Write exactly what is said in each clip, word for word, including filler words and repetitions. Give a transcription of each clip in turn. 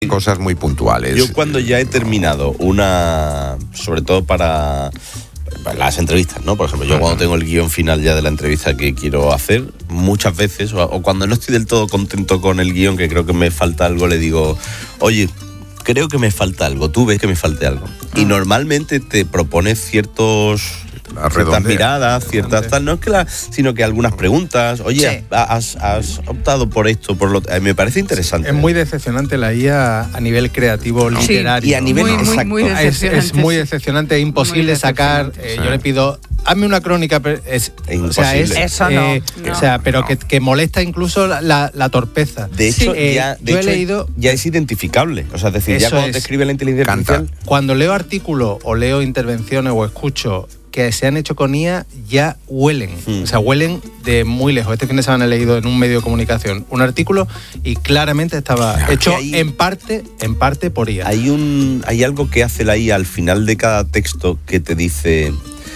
cosas muy puntuales. Yo cuando ya he terminado una, sobre todo para, para las entrevistas, ¿no? Por ejemplo, yo uh-huh. cuando tengo el guión final ya de la entrevista que quiero hacer, muchas veces, o, o cuando no estoy del todo contento con el guión, que creo que me falta algo, le digo, oye, creo que me falta algo, tú ves que me falte algo. Uh-huh. Y normalmente te propone ciertos... ciertas miradas, ciertas tal, no es que la, sino que algunas preguntas, oye, sí. has, has optado por esto, por lo eh, me parece interesante. Es muy decepcionante la I A a nivel creativo, sí. literario. Y a nivel muy, exacto. Muy, muy es, es muy decepcionante, es imposible sacar, eh, sí. yo le pido, hazme una crónica, es, o sea, es, eso no, eh, no. o sea, pero no. que, que molesta incluso la, la, la torpeza. De hecho, sí. ya, eh, de yo hecho he leído, ya es identificable, o sea, es decir, ya cuando es, te escribe la inteligencia canta. artificial, cuando leo artículos o leo intervenciones o escucho que se han hecho con I A, ya huelen, mm. o sea, huelen de muy lejos. Este fin de semana he leído en un medio de comunicación un artículo y claramente estaba claro, hecho hay, en parte en parte por I A. Hay un hay algo que hace la I A al final de cada texto que te dice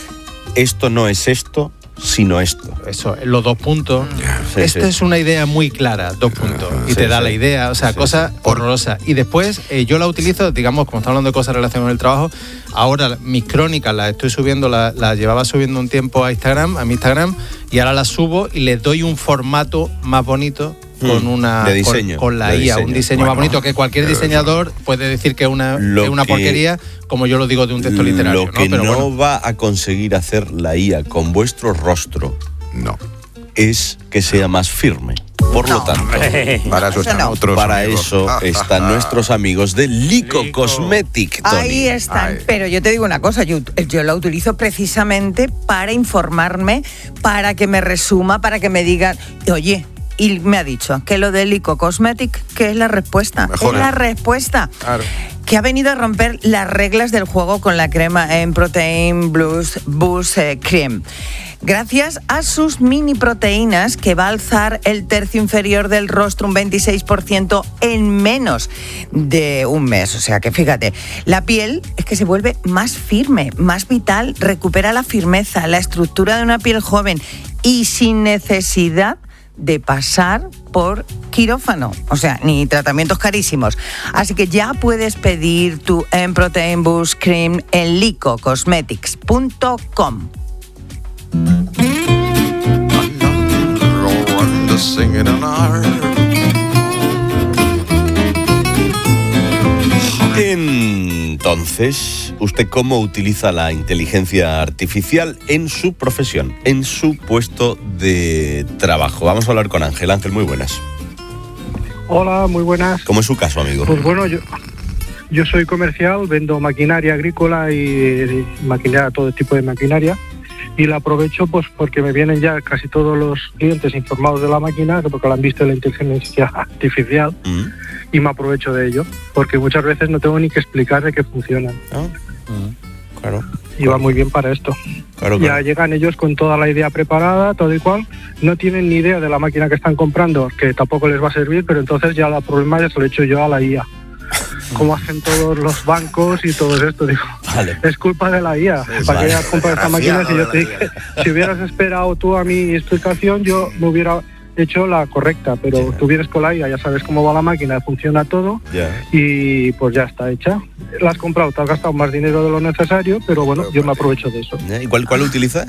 esto no es esto, sino esto. Eso, los dos puntos. Sí, Esto sí. es una idea muy clara, dos puntos. Y sí, te da sí. la idea, o sea, sí, cosa sí. horrorosa. Y después eh, yo la utilizo, digamos, como estamos hablando de cosas relacionadas con el trabajo, ahora mis crónicas las estoy subiendo, las la llevaba subiendo un tiempo a Instagram, a mi Instagram, y ahora las subo y les doy un formato más bonito con una de diseño, con, con la de I A, diseño. un diseño Bueno, más bonito que cualquier diseñador puede decir que es una, Lo es una que, porquería, como yo lo digo de un texto literario. Lo que no, Pero no bueno. va a conseguir hacer la I A con vuestro rostro no. es que sea más firme. Por no, lo tanto, hombre. para eso están no. otros para amigos. eso Ah, están ah, nuestros amigos de Lyko Cosmetic, Tony. Ahí están, Ay. pero yo te digo una cosa, yo, yo la utilizo precisamente para informarme, para que me resuma, para que me digan, oye, y me ha dicho que lo de Lyko Cosmetic, que es la respuesta, Mejor, es la ¿eh? respuesta. Claro. Que ha venido a romper las reglas del juego con la crema en Protein Boost, Boost eh, Cream. Gracias a sus mini proteínas que va a alzar el tercio inferior del rostro un veintiséis por ciento en menos de un mes. O sea que fíjate, la piel es que se vuelve más firme, más vital, recupera la firmeza, la estructura de una piel joven y sin necesidad de pasar por quirófano, o sea, ni tratamientos carísimos. Así que ya puedes pedir tu M-Protein Boost Cream en lyko cosmetics punto com. Entonces, ¿usted cómo utiliza la inteligencia artificial en su profesión, en su puesto de trabajo? Vamos a hablar con Ángel. Ángel, muy buenas. Hola, muy buenas. ¿Cómo es su caso, amigo? Pues bueno, yo, yo soy comercial, vendo maquinaria agrícola y, y maquinaria, todo tipo de maquinaria. Y la aprovecho pues porque me vienen ya casi todos los clientes informados de la máquina, porque la han visto en la inteligencia artificial, mm. y me aprovecho de ello, porque muchas veces no tengo ni que explicar de qué funcionan. ¿Ah? Mm. Claro. Y va muy bien para esto. Claro, ya claro. Llegan ellos con toda la idea preparada, todo y cual, no tienen ni idea de la máquina que están comprando, que tampoco les va a servir, pero entonces ya el problema ya se lo he hecho yo a la I A. Como hacen todos los bancos y todo esto, digo, vale. Es culpa de la I A, sí, para vale. que hayas comprado esta máquina. Si yo te dije, si hubieras esperado tú a mi explicación, yo me hubiera hecho la correcta, pero yeah. tú vienes con la I A, ya sabes cómo va la máquina, funciona todo, yeah. y pues ya está hecha. La has comprado, te has gastado más dinero de lo necesario, pero bueno, pero yo me aprovecho de eso. ¿Y cuál, cuál utiliza?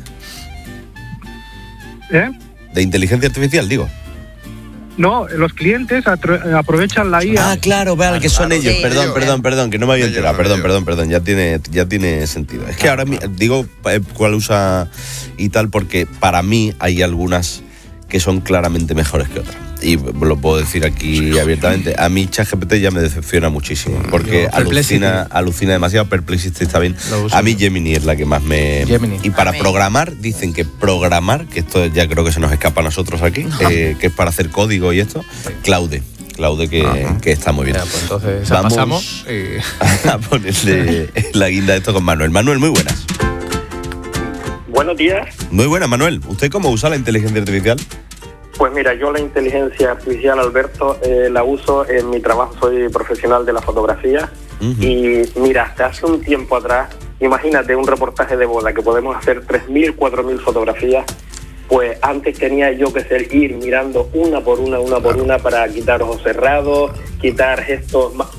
¿Eh? De inteligencia artificial, digo. No, los clientes atro- aprovechan la I A. Ah, claro, vale, que son claro, ellos. sí, Perdón, ellos, perdón, eh. perdón, que no me había enterado. Perdón, perdón, perdón. Ya tiene, ya tiene sentido. Es que ahora digo cuál usa y tal, porque para mí hay algunas que son claramente mejores que otras. Y lo puedo decir aquí abiertamente. A mí ChatGPT ya me decepciona muchísimo, porque alucina, alucina demasiado. Perplexity está bien. A mí Gemini es la que más me... Gemini. Y para programar, dicen que programar, que esto ya creo que se nos escapa a nosotros aquí, eh, que es para hacer código y esto, Claude. Claude, que, uh-huh. que está muy bien. Ya, pues entonces vamos pasamos y... a ponerle la guinda de esto con Manuel. Manuel, muy buenas. Buenos días. Muy buenas, Manuel. ¿Usted cómo usa la inteligencia artificial? Pues mira, yo la inteligencia artificial, Alberto, eh, la uso en mi trabajo, soy profesional de la fotografía. Uh-huh. Y mira, hasta hace un tiempo atrás, imagínate un reportaje de boda que podemos hacer tres mil, cuatro mil fotografías, pues antes tenía yo que ser ir mirando una por una, una por una para quitar ojos cerrados, quitar gestos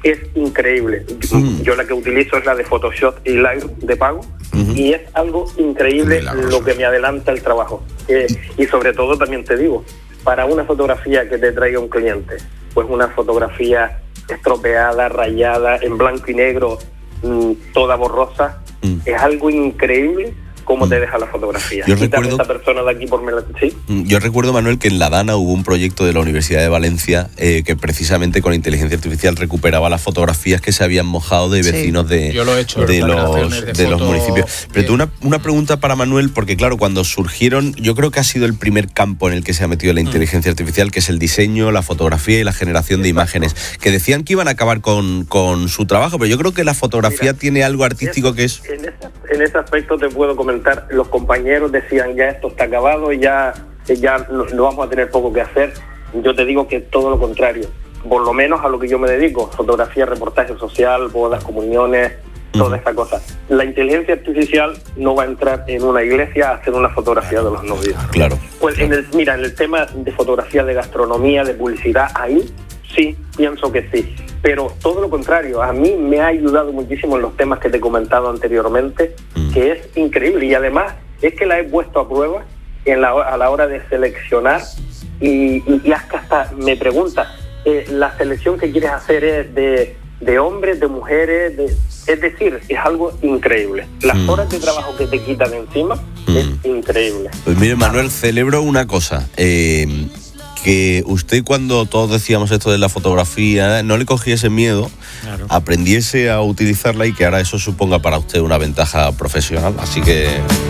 es increíble. Mm. Yo la que utilizo es la de Photoshop y Lightroom de pago, Uh-huh. y es algo increíble Milagroso. lo que me adelanta el trabajo. Eh, y sobre todo también te digo, para una fotografía que te traiga un cliente, pues una fotografía estropeada, rayada, en blanco y negro, mmm, toda borrosa, Mm. es algo increíble cómo Mm. te deja la fotografía. Yo Quítame recuerdo- esta persona de aquí por mel- ¿sí? Yo recuerdo, Manuel, que en La Dana hubo un proyecto de la Universidad de Valencia eh, que precisamente con inteligencia artificial recuperaba las fotografías que se habían mojado de Sí. vecinos de, Yo lo he hecho, de, recuperaciones los, de de los fotos municipios. Pero bien. tú, una, una pregunta para Manuel, porque claro, cuando surgieron, yo creo que ha sido el primer campo en el que se ha metido la inteligencia artificial, que es el diseño, la fotografía y la generación de imágenes, que decían que iban a acabar con, con su trabajo, pero yo creo que la fotografía Mira, tiene algo artístico que es... En ese, en ese aspecto te puedo comentar, los compañeros decían ya esto está acabado, ya, ya no, no vamos a tener poco que hacer. Yo te digo que todo lo contrario, por lo menos a lo que yo me dedico, fotografía, reportaje social, bodas, comuniones, toda Ujú. esta cosa. La inteligencia artificial no va a entrar en una iglesia a hacer una fotografía de los novios. Claro. Pues en el, mira, en el tema de fotografía, de gastronomía, de publicidad, ahí sí, pienso que sí. Pero todo lo contrario, a mí me ha ayudado muchísimo en los temas que te he comentado anteriormente, Mm. que es increíble. Y además es que la he puesto a prueba en la, a la hora de seleccionar y, y, y hasta, hasta me pregunta, eh, ¿la selección que quieres hacer es de, de hombres, de mujeres? De, es decir, es algo increíble. Las Mm. horas de trabajo que te quitan encima Mm. es increíble. Pues mire, Manuel, celebro una cosa. Eh, que usted, cuando todos decíamos esto de la fotografía, no le cogiese miedo, Claro. aprendiese a utilizarla y que ahora eso suponga para usted una ventaja profesional. Así que